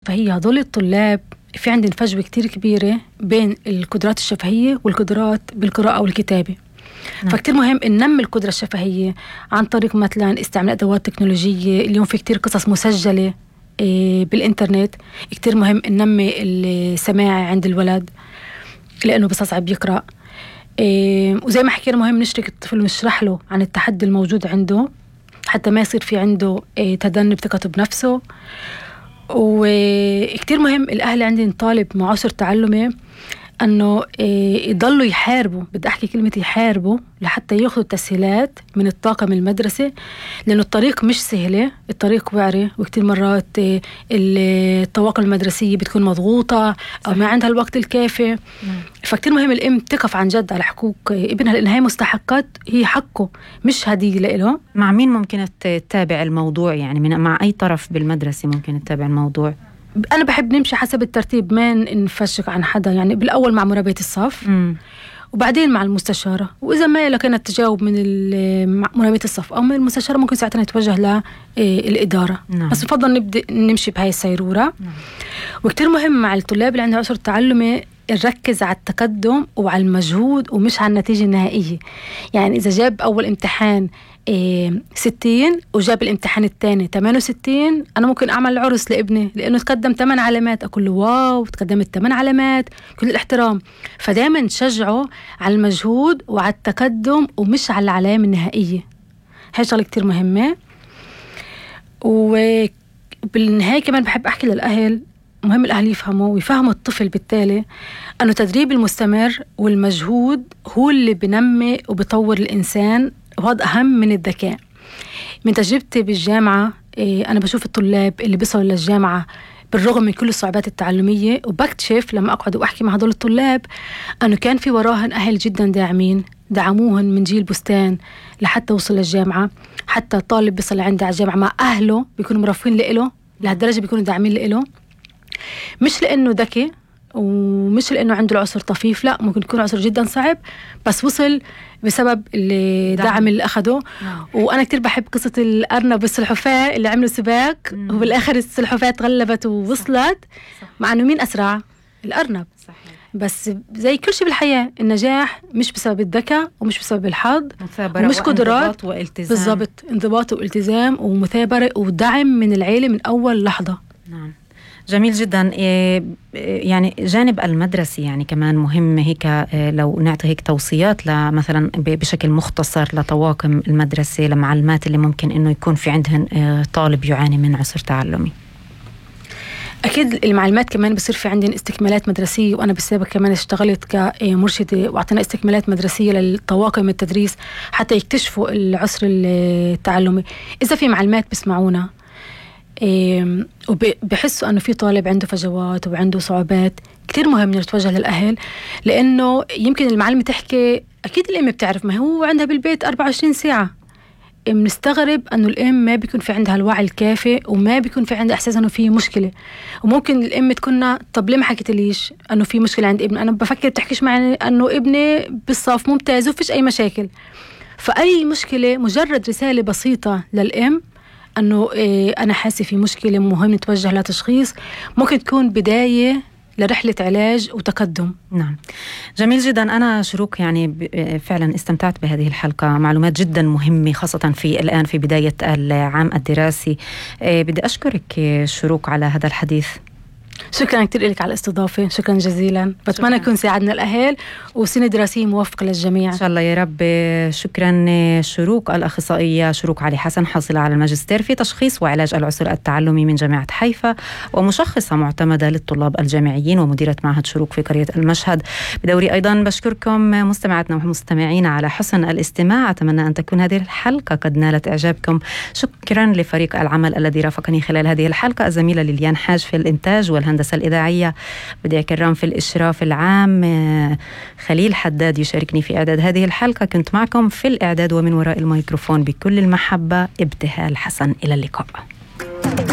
الشفهية هدول الطلاب في عندنا فجوة كتير كبيرة بين القدرات الشفهية والقدرات بالقراءة والكتابة. فكتير مهم إن ننمي القدرة الشفهية عن طريق مثلا استعمال أدوات تكنولوجية. اليوم في كتير قصص مسجلة بالإنترنت. كتير مهم إن ننمي السماع عند الولد لأنه بستصعب يقرأ. وزي ما حكينا مهم نشرك الطفل ونشرح له عن التحدي الموجود عنده حتى ما يصير في عنده تذنب ثقته بنفسه. وكتير مهم الأهل عندي نطالب مع عسر تعلمي أنه يضلوا يحاربوا، بدي أحكي كلمة يحاربوا، لحتى يأخذوا التسهيلات من الطاقم المدرسة، لأنه الطريق مش سهلة، الطريق وعري، وكتير مرات الطواقم المدرسية بتكون مضغوطة أو ما عندها الوقت الكافي. فكتير مهم الأم تقف عن جد على حقوق ابنها، لأن هاي مستحقات، هي حقه مش هدية له. مع مين ممكن تتابع الموضوع؟ يعني مع أي طرف بالمدرسة ممكن تتابع الموضوع؟ أنا بحب نمشي حسب الترتيب، ما نفشك عن حدا. يعني بالأول مع مربية الصف وبعدين مع المستشارة، وإذا ما كانت تجاوب من مربية الصف أو من المستشارة ممكن ساعتها نتوجه للإدارة. بس بفضل نمشي بهاي السيرورة. وكتير مهم مع الطلاب اللي عندهم عسر تعلمي نركز على التقدم وعلى المجهود ومش على النتيجة النهائية. يعني إذا جاب أول امتحان 60 وجاب الامتحان الثاني 68، أنا ممكن أعمل عرس لابني لأنه تقدم 8 علامات، أقول له واو تقدمت 8 علامات، كل الاحترام. فدائما نشجعه على المجهود وعلى التقدم ومش على العلامة النهائية. هاي شغلة كتير مهمة. وبالنهاية كمان بحب أحكي للأهل، مهم الأهل يفهموا ويفهموا الطفل بالتالي أنه التدريب المستمر والمجهود هو اللي بنمي وبطور الإنسان، وهذا أهم من الذكاء. من تجربتي بالجامعة أنا بشوف الطلاب اللي بيصلوا للجامعة بالرغم من كل الصعوبات التعلمية، وبكتشف لما أقعد وأحكي مع هدول الطلاب أنه كان في وراهن أهل جدا داعمين، دعموهن من جيل بستان لحتى وصل للجامعة. حتى طالب بيصل عندي على الجامعة مع أهله بيكونوا مرافقين لإله، لهالدرجة بيكونوا داعمين لإله، مش لأنه ذكي ومش لأنه عنده العسر طفيف، لا، ممكن يكون عسر جدا صعب بس وصل بسبب الدعم اللي أخده. وأنا كتير بحب قصة الأرنب والسلحفاة اللي عملوا سباق وبالآخر السلحفاة تغلبت ووصلت. مع أنه مين أسرع؟ الأرنب. صحيح. بس زي كل شيء بالحياة النجاح مش بسبب الذكاء ومش بسبب الحظ ومش قدرات، بالضبط، انضباط والتزام ومثابرة ودعم من العيلة من أول لحظة. نعم، جميل جدا. يعني جانب المدرسي يعني كمان مهم، هيك لو نعطي هيك توصيات مثلا بشكل مختصر لطواقم المدرسة، لمعلمات اللي ممكن انه يكون في عندهن طالب يعاني من عسر تعلمي. أكيد المعلمات كمان بصير في عندنا استكمالات مدرسية، وأنا بالسابق كمان اشتغلت كمرشدة وأعطينا استكمالات مدرسية للطواقم التدريس حتى يكتشفوا العسر التعلمي. إذا في معلمات بسمعونا وبحسوا أنه في طالب عنده فجوات وعنده صعوبات، كتير مهم نتوجه للأهل، لأنه يمكن المعلمة تحكي أكيد الأم بتعرف ما هو عندها بالبيت 24 ساعة. بنستغرب أنه الأم ما بيكون في عندها الوعي الكافي وما بيكون في عندها إحساس أنه في مشكلة. وممكن الأم تكون طب ليه ما حكيت ليش أنه في مشكلة عند ابني؟ أنا بفكر تحكيش معي أنه ابني بالصف ممتاز وفيش أي مشاكل. فأي مشكلة مجرد رسالة بسيطة للأم أنه أنا حاسة في مشكلة، مهم نتوجه لتشخيص، ممكن تكون بداية لرحلة علاج وتقدم. نعم، جميل جدا. أنا شروق يعني فعلا استمتعت بهذه الحلقة، معلومات جدا مهمة خاصة في الآن في بداية العام الدراسي. بدي أشكرك شروق على هذا الحديث. شكرا كتير لك على الاستضافة، شكرا جزيلا. بتمنى يكون ساعدنا الأهل وسنة دراسية موفقة للجميع إن شاء الله يا رب. شكرا شروق، الأخصائية شروق علي حسن، حاصلة على الماجستير في تشخيص وعلاج العسر التعلمي من جامعة حيفا، ومشخصة معتمدة للطلاب الجامعيين، ومديرة معهد شروق في قرية المشهد. بدوري أيضا بشكركم مستمعاتنا ومستمعينا على حسن الاستماع. أتمنى أن تكون هذه الحلقة قد نالت إعجابكم. شكرا لفريق العمل الذي رافقني خلال هذه الحلقة، الزميلة ليليان حاج في الإنتاج والهندسة الإذاعية، بديع كرام في الإشراف العام، خليل حداد يشاركني في إعداد هذه الحلقة. كنت معكم في الإعداد ومن وراء الميكروفون بكل المحبة ابتهال حسن. إلى اللقاء.